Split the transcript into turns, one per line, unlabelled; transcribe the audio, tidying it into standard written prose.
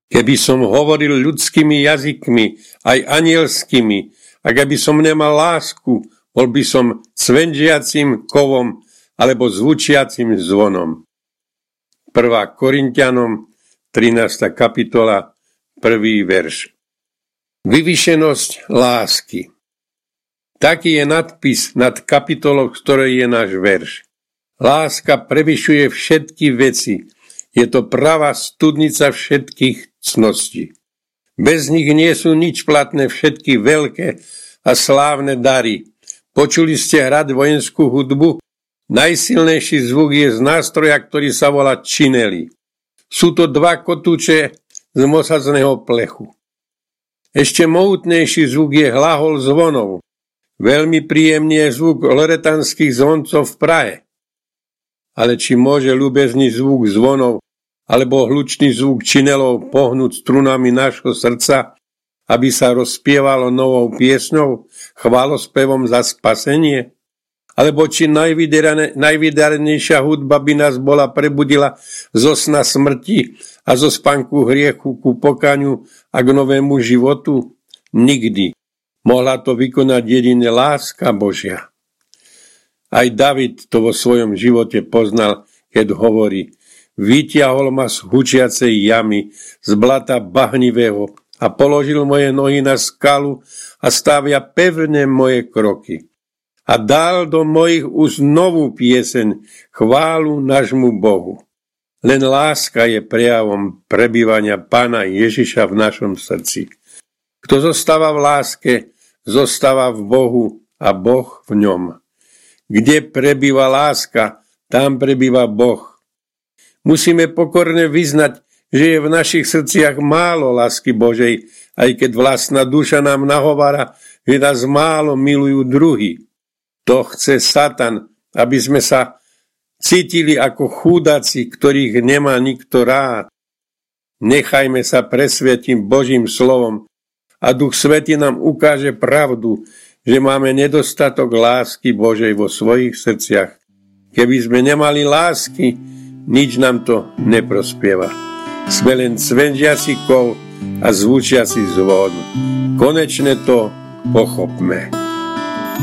Keby som hovoril ľudskými jazykmi, aj anielskými, a keby som nemal lásku, bol by som cvenžiacim kovom alebo zvučiacim zvonom. 1. Korinťanom, 13. kapitola, 1. verš. Vyvyšenosť lásky. Taký je nadpis nad kapitolou, z ktorej je náš verš. Láska prevyšuje všetky veci. Je to pravá studnica všetkých cností. Bez nich nie sú nič platné všetky veľké a slávne dary. Počuli ste hrať vojenskú hudbu? Najsilnejší zvuk je z nástroja, ktorý sa volá čineli. Sú to dva kotúče z mosazného plechu. Ešte mohutnejší zvuk je hlahol zvonov. Veľmi príjemný je zvuk loretanských zvoncov v Prahe. Ale či môže ľúbezný zvuk zvonov alebo hlučný zvuk činelov pohnúť strunami nášho srdca, aby sa rozspievalo novou piesňou, chválospevom za spasenie? Alebo či najvydarenejšia hudba by nás bola prebudila zo sna smrti a zo spánku hriechu ku pokaniu a k novému životu? Nikdy. Mohla to vykonať jedine láska Božia. Aj David to vo svojom živote poznal, keď hovorí: vytiahol ma z hučiacej jamy, z blata bahnivého a položil moje nohy na skalu a stavia pevne moje kroky. A dal do mojich úst novú pieseň, chválu nášmu Bohu. Len láska je prejavom prebývania Pána Ježiša v našom srdci. Kto zostáva v láske, zostáva v Bohu a Boh v ňom. Kde prebýva láska, tam prebýva Boh. Musíme pokorne vyznať, že je v našich srdciach málo lásky Božej, aj keď vlastná duša nám nahovára, že nás málo milujú druhí. To chce Satan, aby sme sa cítili ako chudáci, ktorých nemá nikto rád. Nechajme sa presvietiť Božím slovom a Duch Svätý nám ukáže pravdu, že máme nedostatok lásky Božej vo svojich srdciach. Keby sme nemali lásky, nič nám to neprospieva. Sme len cvenžiaci kov a zvučiaci zvon. Konečne to pochopme.